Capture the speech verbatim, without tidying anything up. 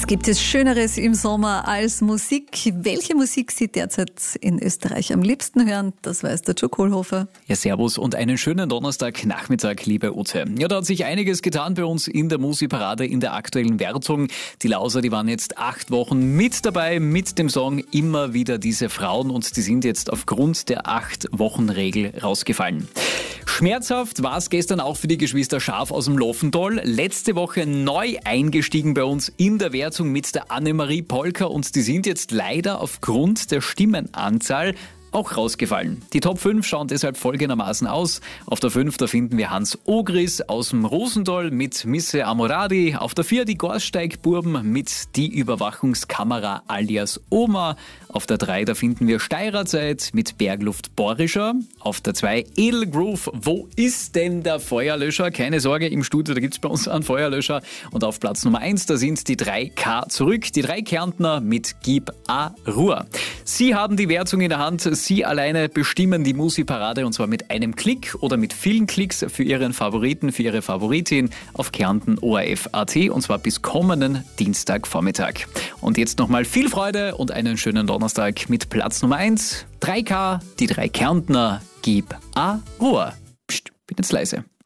Gibt es Schöneres im Sommer als Musik? Welche Musik Sie derzeit in Österreich am liebsten hören? Das weiß der Joe Kohlhofer. Ja, servus und einen schönen Donnerstagnachmittag, liebe Ute. Ja, da hat sich einiges getan bei uns in der Musikparade in der aktuellen Wertung. Die Lauser, die waren jetzt acht Wochen mit dabei mit dem Song Immer wieder diese Frauen und die sind jetzt aufgrund der acht-Wochen-Regel rausgefallen. Schmerzhaft war es gestern auch für die Geschwister Scharf aus dem Lofental. Letzte Woche neu eingestiegen bei uns in der Wertung mit der Annemarie Polka und die sind jetzt leider aufgrund der Stimmenanzahl auch rausgefallen. Die Top fünf schauen deshalb folgendermaßen aus. Auf der fünf, da finden wir Hans Ogris aus dem Rosenthal mit Misse Amoradi. Auf der vier die Gorsteig-Burben mit Die Überwachungskamera alias Oma. Auf der drei, da finden wir Steirerzeit mit Bergluft Borischer. Auf der zwei Edelgroove, Wo ist denn der Feuerlöscher? Keine Sorge, im Studio, da gibt es bei uns einen Feuerlöscher. Und auf Platz Nummer eins, da sind die drei K zurück. Die drei Kärntner mit Gib a Ruhr. Sie haben die Wertung in der Hand. Sie alleine bestimmen die Musikparade und zwar mit einem Klick oder mit vielen Klicks für Ihren Favoriten, für Ihre Favoritin auf Kärnten O R F Punkt A T und zwar bis kommenden Dienstagvormittag. Und jetzt nochmal viel Freude und einen schönen Donnerstag mit Platz Nummer eins. drei K, die drei Kärntner, Gib a Ruhr. Psst, bin jetzt leise.